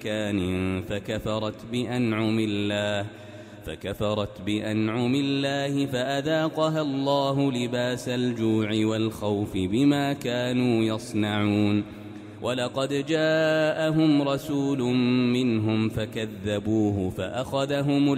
مكان فكفرت بأنعم الله فأذاقها الله لباس الجوع والخوف بما كانوا يصنعون. ولقد جاءهم رسول منهم فكذبوه فأخذهم